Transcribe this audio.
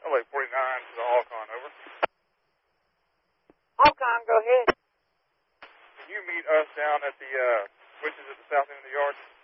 LA 49 to the Alcon, over. Alcon, go ahead. Can you meet us down at the switches at the south end of the yard?